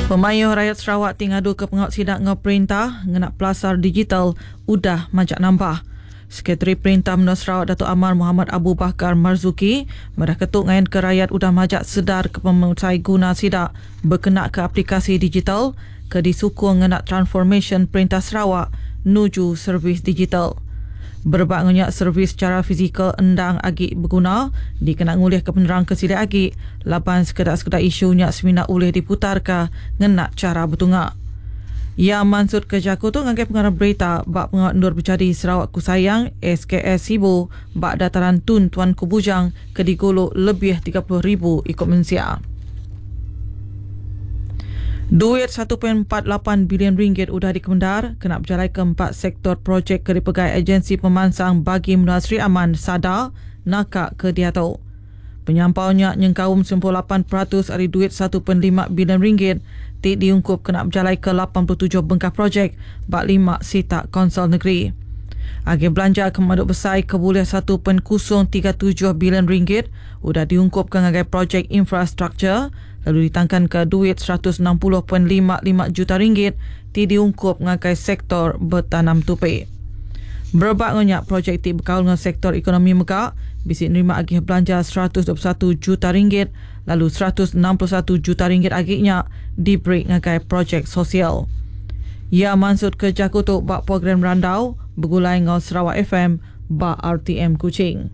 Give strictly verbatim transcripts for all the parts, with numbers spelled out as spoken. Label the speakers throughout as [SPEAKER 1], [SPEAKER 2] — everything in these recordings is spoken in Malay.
[SPEAKER 1] Pemayuh rakyat Sarawak tingadu ke pengawal sidak ngau perintah ngenak pelasar digital udah majak nambah. Sekretari Perintah Menua Sarawak Datuk Amar Muhammad Abu Bakar Marzuki madah ketuk ngayan ke rakyat udah majak sedar ke pemusai guna sidak berkenak ke aplikasi digital ke disukung ngenak transformation Perintah Sarawak nuju servis digital. Berbak ngenyak servis secara fizikal endang agi berguna dikenak ngulih ke penerang kesilih agi lapan sekedar-sekedar isu nyak semina ulih diputar ke ngenak cara bertungak. Ia mansut ke Jaku tu ngagai pengarah berita bak pengawat endur berjadi Sarawak Kusayang S K S Sibu bak dataran Tun Tuan Kubujang ke digolok lebih tiga puluh ribu ikut mensia. Duit satu perpuluhan empat lapan bilion ringgit udah dikemendar kena berjalai ke empat sektor projek ke dipegai agensi pemansang bagi Menua Sri Aman SADA nakak ke Diatau. Penyampaunya nyengkawum sembilan puluh lapan peratus dari duit satu perpuluhan lima bilion ringgit tik diungkup kena berjalai ke lapan puluh tujuh bengkah projek bak lima sita konsol negeri. Agi belanja kemaduk besar keboleh satu perpuluhan kosong tiga tujuh bilion ringgit udah diungkup ke ngagai projek infrastruktur lalu ditangkan ke duit seratus enam puluh perpuluhan lima lima juta ringgit ti diungkup ngagai sektor bertanam tupai. Berbak ngonyak projek ti berkaul dengan sektor ekonomi megak bisi nerima agih belanja seratus dua puluh satu juta ringgit lalu seratus enam puluh satu juta ringgit agihnya diberi ngagai projek sosial. Ia mansut ke Jakutuk bak program randau bergulai ngau Sarawak F M bak R T M Kuching.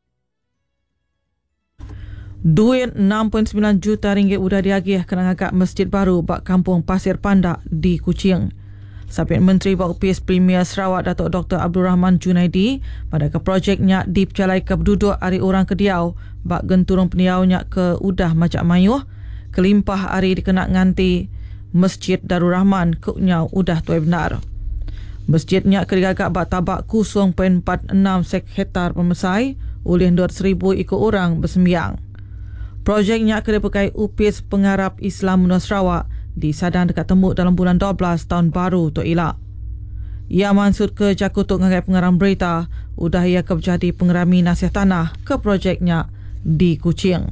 [SPEAKER 1] Duit enam perpuluhan sembilan juta ringgit udah diagih kena ngagak masjid baru bak kampung Pasir Pandak di Kuching. Sabiq Menteri Bak Upis Premier Sarawak Datuk Doktor Abdul Rahman Junaidi pada ke projeknya dipecalai ke penduduk ari orang Kediau bak genturung peniaunya ke udah majak mayuh kelimpah ari dikenak nganti Masjid Darul Rahman kuknya udah tuai benar. Masjidnya kerigagak bak tabak kosong perpuluhan empat enam sek hektar pemesai oleh dua ribu ikut orang bersembiang. Projeknya akan dipakai Upis Pengarap Islam Menua Sarawak disadang dekat tembuk dalam bulan dua belas tahun baru tu elak. Ia mansut ke Jakutuk ngagai pengarang berita udah ia kebjadi pengerami nasihat tanah ke projeknya di Kuching.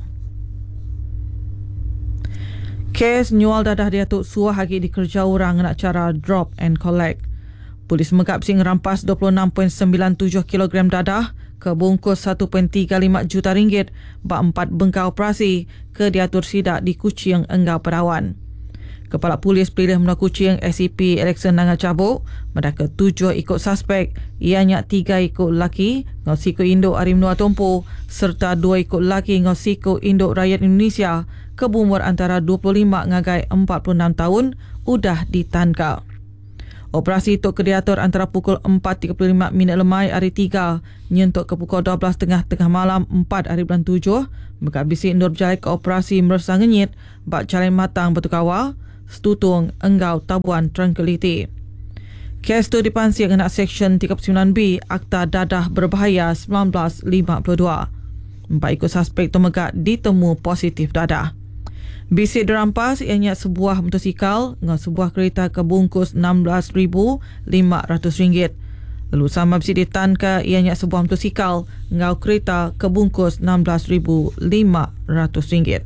[SPEAKER 1] Kes nyual dadah Datuk suah lagi dikerja orang nak cara drop and collect. Polis Megap Sing rampas dua puluh enam perpuluhan sembilan tujuh kilogram dadah ke bungkus satu perpuluhan tiga lima juta ringgit bak empat bengkau operasi ke diatur sidak di Kuching Enggau Perawan. Kepala Polis Pilih Menua Kuching S C P Alexander Nangal cabuk pada ke tujuh ikut suspek ianya tiga ikut lelaki ngau siku induk Ari Menua Tompo serta dua ikut lelaki ngau siku induk rakyat Indonesia ke berumur antara dua puluh lima ngagai empat puluh enam tahun udah ditangkap. Operasi itu diatur antara pukul empat tiga puluh lima minit lemai hari tiga nyentuk ke pukul dua belas tengah tengah malam empat hari bulan tujuh berkat bisi Nur berjaya ke operasi meresah ngenyit bak jalan matang Batu-Kawal Setutung Enggau Tabuan Tranquility. Kes itu dipansir dengan Seksyen tiga puluh sembilan B Akta Dadah Berbahaya seribu sembilan ratus lima puluh dua. Empat ikut suspek temegak ditemu positif dadah. Bisi dirampas ianya sebuah motosikal dengan sebuah kereta ke bungkus enam belas ribu lima ratus ringgit. Lalu sama bisi ditangkap ianya sebuah motosikal dengan kereta ke bungkus enam belas ribu lima ratus ringgit.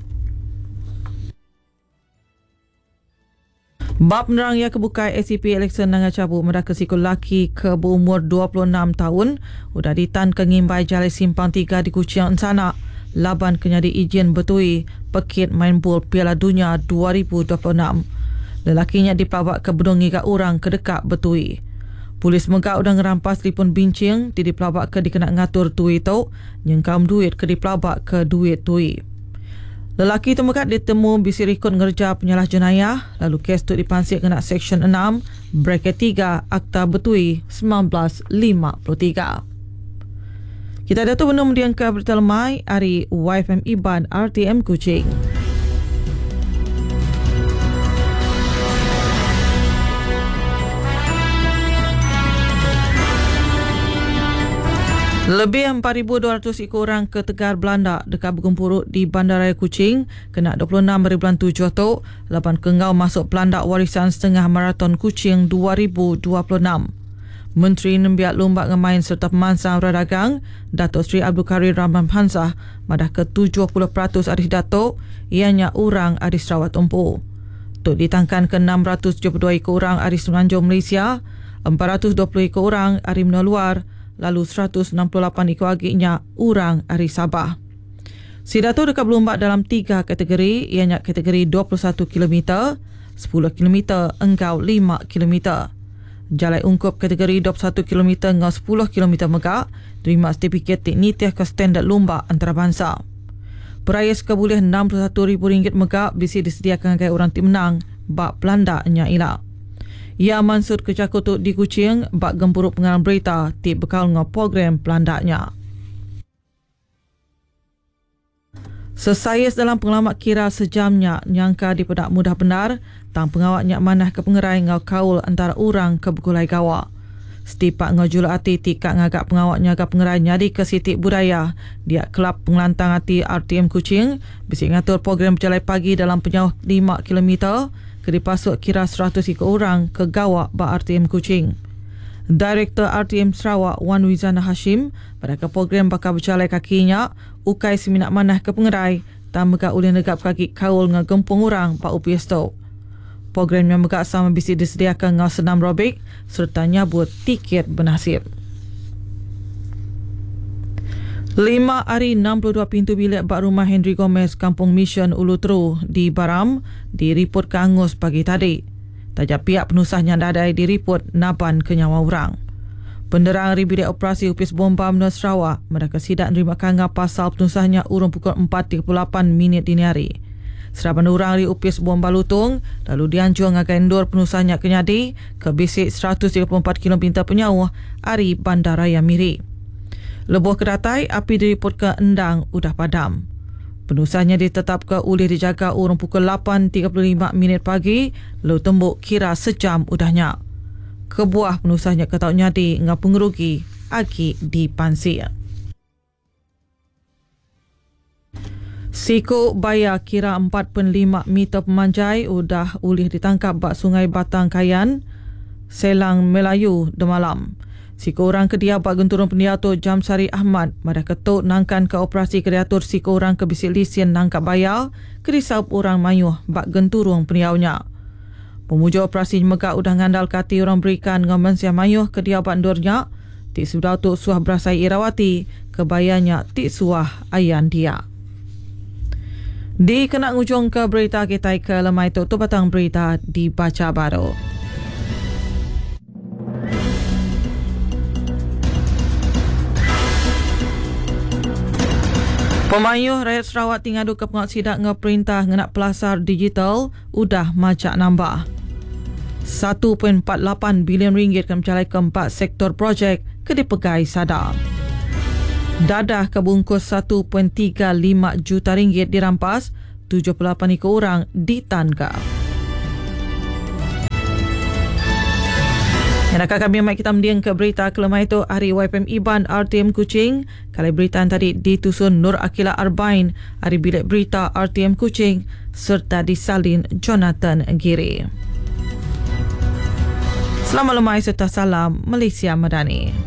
[SPEAKER 1] Bab penerang ia kebukai S C P Alexander Nangal cabuk mereka sikul laki ke berumur dua puluh enam tahun udah ditan ke ngimbai Jalai Simpang tiga di Kuching Ensana laban kenyadi izin betui pekit main bol Piala Dunia dua ribu dua puluh enam. Lelakinya dipelabak ke bedung tiga orang ke dekat betui. Polis Megak udah ngerampas telefon bincang di dipelabak ke dikenak ngatur tui tu nyengkam duit ke dipelabak ke duit tui. Lelaki itu Megak ditemu bisi rikut ngerja penyalah jenayah lalu kes tu dipansir kena Seksyen enam Bracket tiga Akta Betui seribu sembilan ratus lima puluh tiga. Kita ada tu benar mendiangkan berita lemai hari Y F M Iban R T M Kuching. Lebih empat ribu dua ratus ikut orang ke Tegar Belanda dekat bergempuruk di Bandaraya Kuching kena dua puluh enam hari bulan tujuh tu lapan kengau masuk pelandak warisan setengah maraton Kuching dua ribu dua puluh enam. Menteri Nembiak Lomba Ngemain serta Pemansang Radagang Datuk Seri Abdul Karim Rahman Hansah madah ke tujuh puluh peratus adis Datuk ianya orang adis Sarawak Tumpu. Tok ditangkan ke enam ratus tujuh puluh dua ekor orang dari Semenanjung Malaysia, empat ratus dua puluh ekor orang dari benua luar, lalu seratus enam puluh lapan ekor laginya orang dari Sabah. Sidar tu dekat berlumba dalam tiga kategori, ianya kategori dua puluh satu kilometer, sepuluh kilometer, engkau lima kilometer. Jalai ungkup kategori dua puluh satu kilometer dengan sepuluh kilometer megak, terima sertifikat teknitiah ke standard lomba antarabangsa. Perayaan sekebulih enam puluh satu ribu ringgit megak bisi disediakan bagi orang tim menang bak pelanda nya ila. Ia mansur ke Jakarta di Kuching bak gempuruk pengarang berita ti bekal dengan program pelandaknya. Sesayas dalam pengalamat kira sejamnya nyangka dipedak mudah benar tang pengawaknya manah ke pengerai ngau kaul antara orang ke bekulai gawa. Setipak ngau jula hati tikak ngagak pengawaknya ke pengerai nyadi ke sitik budaya dia kelab pengelantang hati R T M Kuching bisi ngatur program berjalan pagi dalam penjauh lima kilometer ke dipasuk kira seratus ekor orang ke gawa ba R T M Kuching. Direktur R T M Sarawak Wan Wizana Hashim pada ke program bakal berjalan kakinya ukai seminat manah ke pengerai tak megak ulih negap kaki kaul dengan gempung orang pak upias tu. Program yang megak sama bisi disediakan dengan senam robik serta nyabut tiket bernasib. Lima hari enam puluh dua pintu bilik bak rumah Henry Gomez Kampung Mission Ulutru di Baram diripot ke angus pagi tadi. Tajak pihak penusahnya dadai diripot naban ke nyawa orang. Penderang dari bilik operasi upis bomba menua Sarawak mereka sidak nerima kanga pasal penusahnya urung pukul empat tiga puluh lapan minit dini hari. Serapan orang dari upis bomba lutung lalu dianjur ngagai endur penusahnya kenyadi ke bisik seratus tiga puluh empat kilometer penyauh dari Bandaraya Miri. Lebuh kedatai api diripot ke endang udah padam. Penusahnya ditetapkan oleh dijaga urung pukul lapan tiga puluh lima minit pagi lalu tembuk kira sejam udahnya. Kebuah penusahnya ketau nyadi ngapung rugi aki dipansir. Siku Baya kira empat puluh lima meter pemanjai udah ulih ditangkap bak Sungai Batang Kayan, Selang Melayu Demalam. Siku orang kedia bak genturun pendiatur Jamsari Ahmad pada ketuk nangkan ke operasi kreatur siku orang ke bisik lisien nangkap bayar kerisau orang mayuh bak genturun pendiaunya. Pemuja operasi megak udah ngandal kati orang berikan dengan mensiah mayuh ke dia bandurnya tik sudah tu suah berasai Irawati kebayanya tik suah ayan dia. Di kena ngujung ke berita kita ke lemai tu tu batang berita dibaca baru. Pemayuh rakyat Sarawak tingadu ke pengak sidak dengan perintah ngenak pelasar digital udah macak nambah. satu perpuluhan empat lapan bilion ringgit ke mencalai keempat sektor projek ke dipegai sadar. Dadah kebungkus satu perpuluhan tiga lima juta ringgit dirampas, tujuh puluh lapan ekor orang ditangkap. Yang akan kami amai kita mendiang ke berita kelemah itu hari Y P M Iban R T M Kuching. Kali berita tadi ditusun Nur Akila Arbain hari bilik berita R T M Kuching serta disalin Jonathan Giri. Selamat lemai serta salam Malaysia Madani.